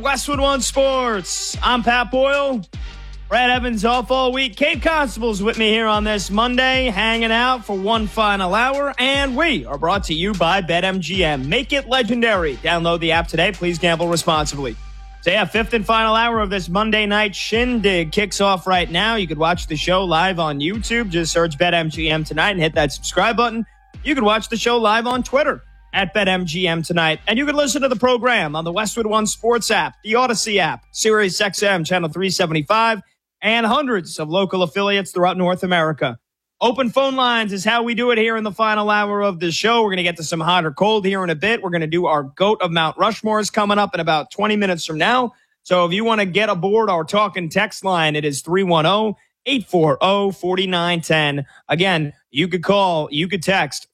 Westwood One Sports. I'm Pat Boyle. Brad Evans off all week. Kate Constable's with me here on this Monday, hanging out for one final hour. And we are brought to you by BetMGM. Make it legendary. Download the app today. Please gamble responsibly. So yeah, fifth and final hour of this Monday night shindig kicks off right now. You could watch the show live on YouTube. Just search BetMGM tonight and hit that subscribe button. You could watch the show live on Twitter at BetMGM tonight. And you can listen to the program on the Westwood One Sports app, the Odyssey app, Sirius XM, channel 375, and hundreds of local affiliates throughout North America. Open phone lines is how we do it here in the final hour of the show. We're going to get to some hot or cold here in a bit. We're going to do our GOAT of Mount Rushmore's coming up in about 20 minutes from now. So if you want to get aboard our talking text line, it is 310-840-4910. Again, you could call, you could text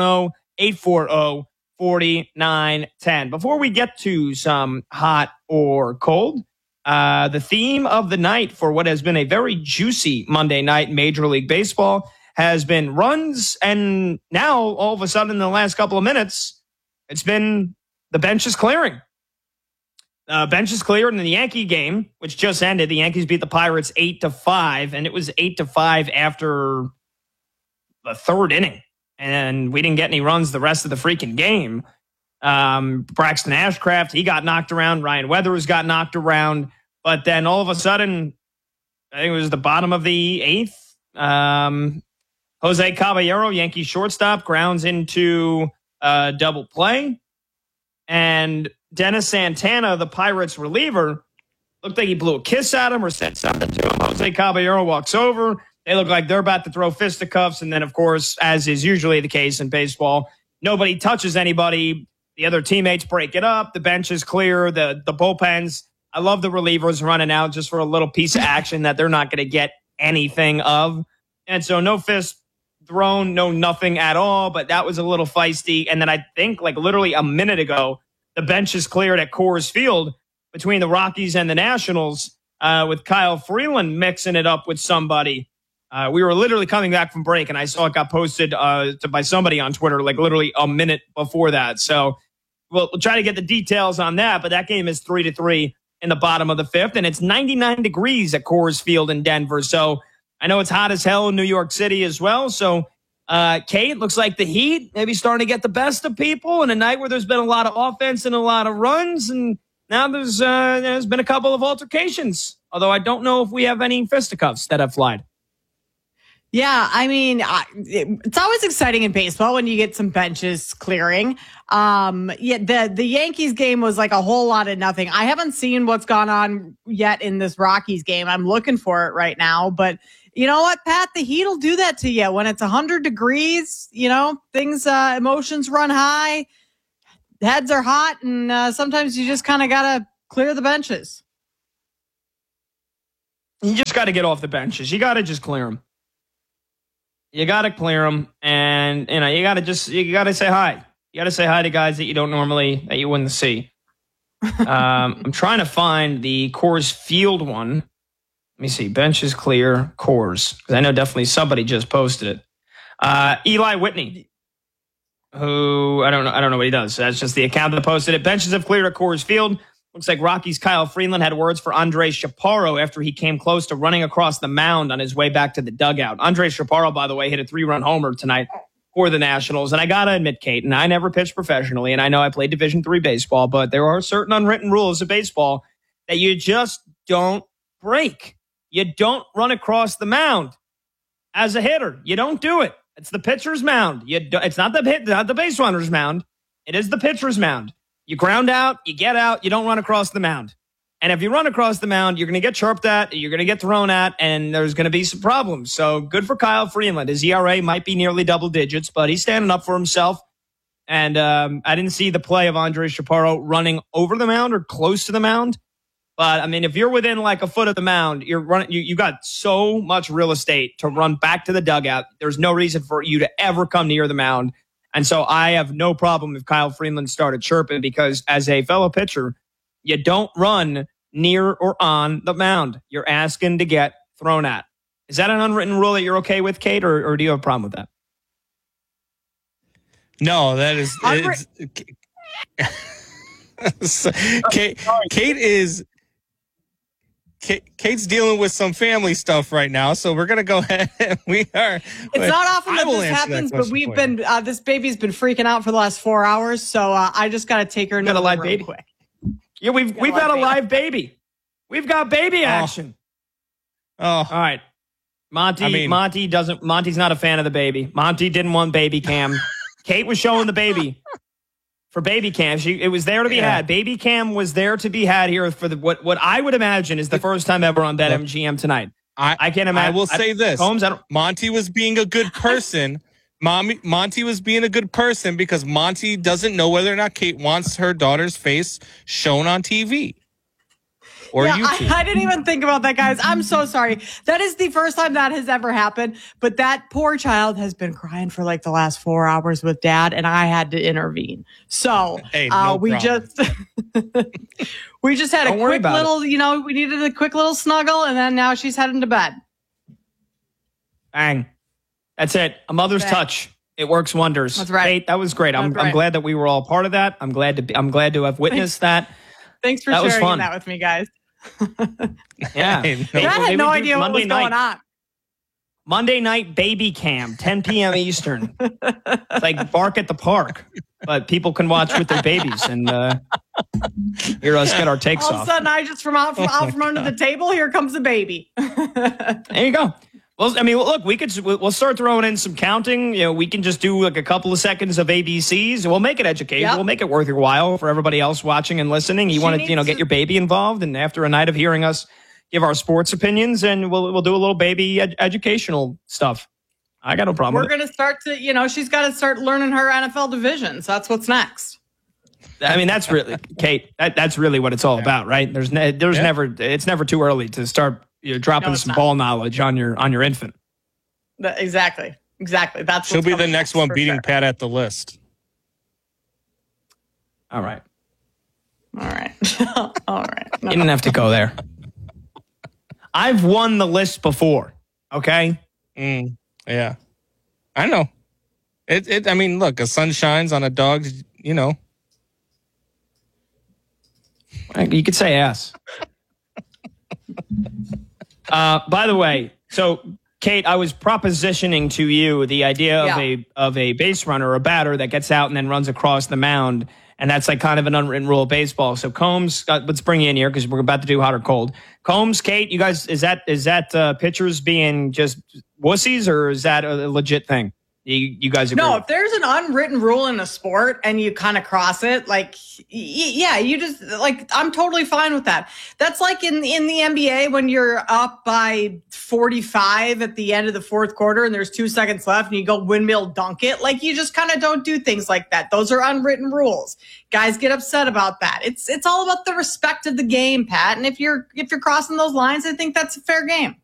310-840-4910. Before we get to some hot or cold, the theme of the night for what has been a very juicy Monday night in Major League Baseball has been runs, and now, all of a sudden, in the last couple of minutes, it's been the bench is clearing. Bench is cleared in the Yankee game, which just ended. The Yankees beat the Pirates 8-5, and it was 8-5 after the third inning, and we didn't get any runs the rest of the freaking game. Braxton Ashcraft, he got knocked around. Ryan Weathers got knocked around. But then all of a sudden, I think it was the bottom of the eighth, Jose Caballero, Yankee shortstop, grounds into double play. And Dennis Santana, the Pirates reliever, looked like he blew a kiss at him or said something to him. Jose Caballero walks over. They look like they're about to throw fisticuffs. And then, of course, as is usually the case in baseball, nobody touches anybody. The other teammates break it up. The bench is clear. The bullpens. I love the relievers running out just for a little piece of action that they're not going to get anything of. And so no fist thrown, no nothing at all. But that was a little feisty. And then I think like literally a minute ago, the bench is cleared at Coors Field between the Rockies and the Nationals with Kyle Freeland mixing it up with somebody. We were literally coming back from break, and I saw it got posted by somebody on Twitter like literally a minute before that. So we'll try to get the details on that, but that game is 3-3 in the bottom of the fifth, and it's 99 degrees at Coors Field in Denver. So I know it's hot as hell in New York City as well. So, Kate, looks like the Heat maybe starting to get the best of people in a night where there's been a lot of offense and a lot of runs, and now there's been a couple of altercations, although I don't know if we have any fisticuffs that have flied. Yeah, I mean, it's always exciting in baseball when you get some benches clearing. The Yankees game was like a whole lot of nothing. I haven't seen what's gone on yet in this Rockies game. I'm looking for it right now. But you know what, Pat? The Heat will do that to you when it's 100 degrees. You know, things, emotions run high, heads are hot, and sometimes you just kind of got to clear the benches. You just got to get off the benches. You got to just clear them. You got to clear them, and you got to say hi. You got to say hi to guys that you wouldn't see. I'm trying to find the Coors Field one. Let me see. Bench is clear, Coors, because I know definitely somebody just posted it. Eli Whitney, who I don't know what he does. That's just the account that posted it. Benches have cleared at Coors Field. Looks like Rockies' Kyle Freeland had words for Andres Chaparro after he came close to running across the mound on his way back to the dugout. Andres Chaparro, by the way, hit a 3-run homer tonight for the Nationals. And I got to admit, Kate, and I never pitched professionally, and I know I played Division III baseball, but there are certain unwritten rules of baseball that you just don't break. You don't run across the mound as a hitter. You don't do it. It's the pitcher's mound. It's not the base runner's mound. It is the pitcher's mound. You ground out, you get out, you don't run across the mound. And if you run across the mound, you're going to get chirped at, you're going to get thrown at, and there's going to be some problems. So good for Kyle Freeland. His ERA might be nearly double digits, but he's standing up for himself. And I didn't see the play of Andres Chaparro running over the mound or close to the mound. But, I mean, if you're within like a foot of the mound, you got so much real estate to run back to the dugout. There's no reason for you to ever come near the mound. And so I have no problem if Kyle Freeland started chirping, because as a fellow pitcher, you don't run near or on the mound. You're asking to get thrown at. Is that an unwritten rule that you're okay with, Kate, or do you have a problem with that? No, that is... So, Kate's dealing with some family stuff right now, so we're gonna go ahead. It's not often that this happens, but we've been this baby's been freaking out for the last 4 hours, so I just got to take her into the room real quick. Yeah, we've got a live baby. We've got baby action. Oh, all right. Monty's not a fan of the baby. Monty didn't want baby cam. Kate was showing the baby for baby cam. It was there to be had. Baby cam was there to be had here for what I would imagine is the first time ever on BetMGM tonight. I can't imagine. I will say this. Holmes, Monty was being a good person. Monty was being a good person because Monty doesn't know whether or not Kate wants her daughter's face shown on TV. Or YouTube. I didn't even think about that, guys. I'm so sorry. That is the first time that has ever happened. But that poor child has been crying for like the last 4 hours with dad, and I had to intervene. So we just had a quick little, we needed a quick little snuggle, and then now she's heading to bed. Bang. That's it. A mother's touch. It works wonders. That's right. Kate, that was great. I'm glad that we were all part of that. I'm glad to have witnessed that. Thanks for sharing that with me, guys. Yeah. I had no idea what was going on. Monday night baby cam, 10 p.m. Eastern. It's like Bark at the Park, but people can watch with their babies and hear us get our takes off. All of a sudden, I just from out from under the table, here comes the baby. There you go. Well, I mean, look, we'll start throwing in some counting. We can just do like a couple of seconds of ABCs. We'll make it educational. Yep. We'll make it worth your while for everybody else watching and listening. You want to, get your baby involved, and after a night of hearing us give our sports opinions, and we'll do a little baby educational stuff. I got no problem. We're going to start to, she's got to start learning her NFL divisions. That's what's next. I mean, that's really, Kate. That's really what it's all about, right? It's never too early to start. You're dropping some ball knowledge on your infant. Exactly. That's she'll be the next one beating Pat at the list. All right. No. You didn't have to go there. I've won the list before. Okay. Yeah, I know. I mean, look, a sun shines on a dog. You could say ass. By the way, so Kate, I was propositioning to you the idea of a base runner, a batter that gets out and then runs across the mound, and that's like kind of an unwritten rule of baseball. So Combs, let's bring you in here because we're about to do hot or cold. Combs, Kate, you guys, is that pitchers being just wussies, or is that a legit thing? You guys agree? No, if there's an unwritten rule in a sport and you kind of cross it, you just I'm totally fine with that. That's like in the NBA when you're up by 45 at the end of the fourth quarter and there's 2 seconds left and you go windmill dunk it. You just kind of don't do things like that. Those are unwritten rules. Guys get upset about that. It's all about the respect of the game, Pat. And if you're crossing those lines, I think that's a fair game.